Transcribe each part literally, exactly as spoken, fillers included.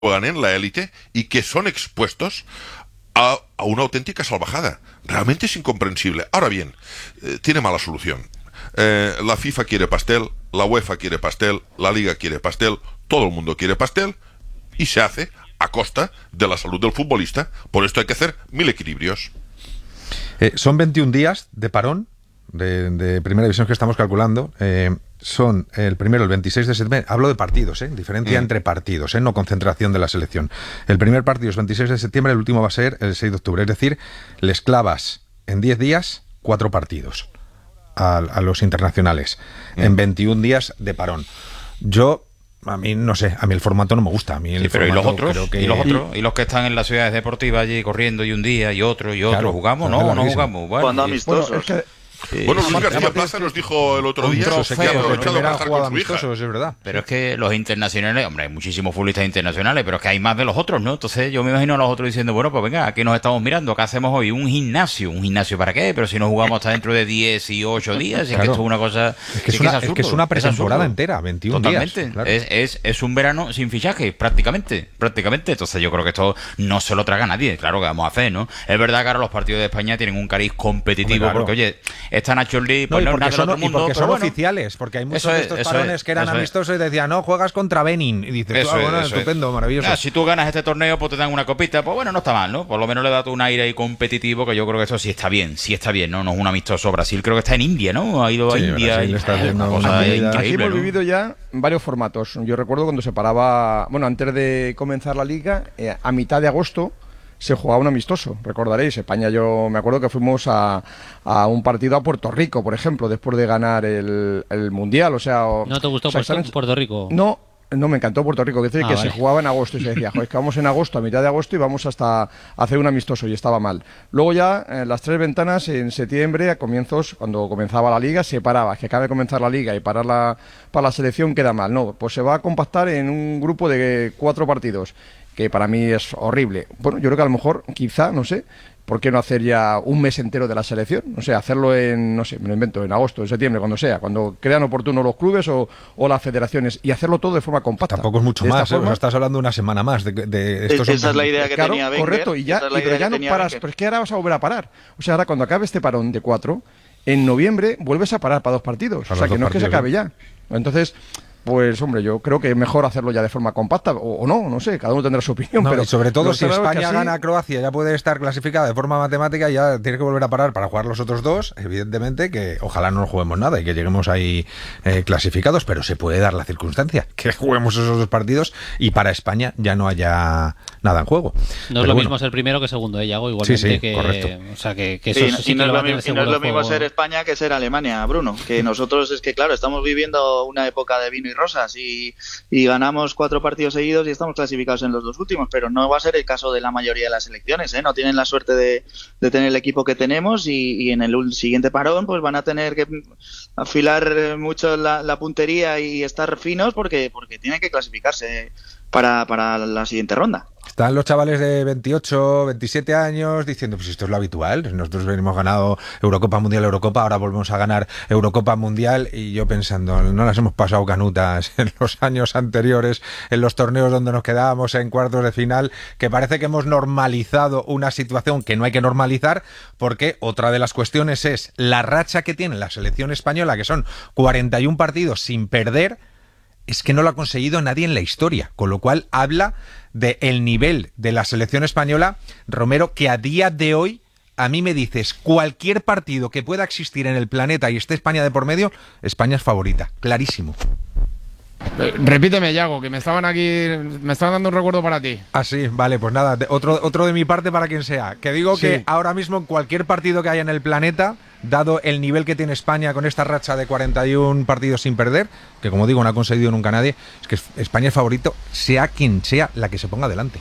juegan en la élite y que son expuestos a, a una auténtica salvajada. Realmente es incomprensible. Ahora bien, eh, tiene mala solución. Eh, la FIFA quiere pastel, la UEFA quiere pastel, la Liga quiere pastel, todo el mundo quiere pastel y se hace a costa de la salud del futbolista. Por esto hay que hacer mil equilibrios. Eh, son veintiún días de parón de, de primera división que estamos calculando. Eh, son el primero, el veintiséis de septiembre. Hablo de partidos, ¿eh? Diferencia mm. entre partidos, ¿eh? No concentración de la selección. El primer partido es veintiséis de septiembre, el último va a ser el seis de octubre. Es decir, les clavas en diez días cuatro partidos a, a los internacionales. Mm. En veintiún días de parón. Yo... A mí, no sé, a mí el formato no me gusta. A mí el sí, pero ¿y los otros? Creo que... ¿Y los otros? ¿Y los que están en las ciudades deportivas allí corriendo y un día y otro y otro? Claro, ¿Jugamos? claro, No, no jugamos. Bueno, Cuando y... amistosos. Bueno, es que... Sí. Bueno, Luis García Plaza nos dijo el otro día trofeo, que ha aprovechado no, para estar con su hija. Es verdad. Pero es que los internacionales, hombre, hay muchísimos futbolistas internacionales, pero es que hay más de los otros, ¿no? Entonces yo me imagino a los otros diciendo, bueno, pues venga, aquí nos estamos mirando, ¿qué hacemos hoy? Un gimnasio. ¿Un gimnasio para qué? Pero si no jugamos hasta dentro de dieciocho días, claro. Es que esto es una cosa... Es que es, es, una, que es, es, que es una pretemporada entera, veintiún Totalmente. días. Claro. Es, es, es un verano sin fichaje, prácticamente, prácticamente. Entonces yo creo que esto no se lo traga nadie. Claro que vamos a hacer, ¿no? Es verdad que ahora los partidos de España tienen un cariz competitivo, hombre, claro. Porque, oye, esta Nations League, pues no, no es nada del otro mundo, porque son bueno, oficiales, porque hay muchos es, de estos parones es, que eran amistosos es. Y decían, no, juegas contra Benin. Y dices, eso ah, bueno, es, estupendo, es. maravilloso. Ah, si tú ganas este torneo, pues te dan una copita, pues bueno, no está mal, ¿no? Por lo menos le da un aire ahí competitivo, que yo creo que eso sí está bien, sí está bien, ¿no? No es un amistoso. Brasil creo que está en India, ¿no? Ha ido a sí, India y está una cosa una increíble, Aquí hemos ¿no? vivido ya varios formatos. Yo recuerdo cuando se paraba, bueno, antes de comenzar la liga, eh, a mitad de agosto se jugaba un amistoso, recordaréis. España, yo me acuerdo que fuimos a, a un partido a Puerto Rico, por ejemplo, después de ganar el, el Mundial, o sea... O, ¿No te gustó o sea, Puerto, están... Puerto Rico? No, no, me encantó Puerto Rico, que, decir, ah, que vale. se jugaba en agosto y se decía, joder, es que vamos en agosto, a mitad de agosto y vamos hasta hacer un amistoso y estaba mal. Luego ya, en las tres ventanas, en septiembre, a comienzos, cuando comenzaba la liga, se paraba, que acaba de comenzar la liga y parar la, para la selección queda mal. No, pues se va a compactar en un grupo de cuatro partidos, que para mí es horrible. Bueno, yo creo que a lo mejor, quizá, no sé, ¿por qué no hacer ya un mes entero de la selección? O sea, hacerlo en, no sé, me lo invento, en agosto, en septiembre, cuando sea, cuando crean oportuno los clubes o, o las federaciones, y hacerlo todo de forma compacta. Tampoco es mucho más, forma, ¿eh? O sea, estás hablando de una semana más. De, de estos esa son... es la idea que claro, tenía Wenger. Correcto, y ya, es y pero ya no paras, pero es que ahora vas a volver a parar. O sea, ahora cuando acabe este parón de cuatro, en noviembre vuelves a parar para dos partidos. Para o sea, que no partidos, es que se acabe ¿eh? ya. Entonces... Pues hombre, yo creo que es mejor hacerlo ya de forma compacta, o, o no, no sé, cada uno tendrá su opinión. No, pero y sobre todo si España así... gana a Croacia, ya puede estar clasificada de forma matemática y ya tiene que volver a parar para jugar los otros dos, evidentemente, que ojalá no juguemos nada y que lleguemos ahí eh, clasificados, pero se puede dar la circunstancia que juguemos esos dos partidos y para España ya no haya nada en juego. No pero es lo bueno. mismo ser primero que segundo, ¿eh, Yago? Igualmente sí, sí, que, correcto. O sea, que, que sí, eso sí, sí y no que es lo lo, mismo, y no es lo mismo ser España que ser Alemania, Bruno, que nosotros es que, claro, estamos viviendo una época de vino y rosas y y ganamos cuatro partidos seguidos y estamos clasificados en los dos últimos, pero no va a ser el caso de la mayoría de las selecciones, ¿eh? No tienen la suerte de, de tener el equipo que tenemos y, y en el siguiente parón pues van a tener que afilar mucho la, la puntería y estar finos porque, porque tienen que clasificarse para, para la siguiente ronda. Están los chavales de veintiocho, veintisiete años diciendo, pues esto es lo habitual, nosotros hemos ganado Eurocopa Mundial, Eurocopa, ahora volvemos a ganar Eurocopa Mundial, y yo pensando, no las hemos pasado canutas en los años anteriores, en los torneos donde nos quedábamos en cuartos de final, que parece que hemos normalizado una situación que no hay que normalizar, porque otra de las cuestiones es la racha que tiene la selección española, que son cuarenta y un partidos sin perder. Es que no lo ha conseguido nadie en la historia, con lo cual habla del nivel de la selección española, Romero, que a día de hoy, a mí me dices, cualquier partido que pueda existir en el planeta y esté España de por medio, España es favorita, clarísimo. Repíteme, Yago, que me estaban aquí, me estaban dando un recuerdo para ti. Ah, sí, vale, pues nada, otro, otro de mi parte para quien sea. Que digo sí. que ahora mismo en cualquier partido que haya en el planeta, dado el nivel que tiene España con esta racha de cuarenta y un partidos sin perder, que como digo no ha conseguido nunca nadie, es que España es favorito, sea quien sea la que se ponga delante.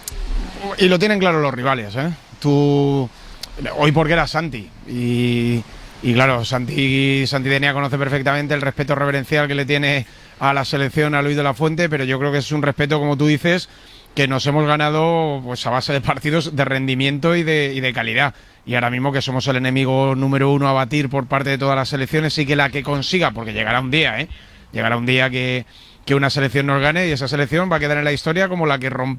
Y lo tienen claro los rivales, ¿eh? Tú, hoy porque eras Santi, y, y claro, Santi, Santi Denia conoce perfectamente el respeto reverencial que le tiene a la selección, a Luis de la Fuente, pero yo creo que es un respeto, como tú dices, que nos hemos ganado pues a base de partidos de rendimiento y de, y de calidad. Y ahora mismo que somos el enemigo número uno a batir por parte de todas las selecciones, sí que la que consiga, porque llegará un día, ¿eh? Llegará un día que, que una selección nos gane y esa selección va a quedar en la historia como la que rompe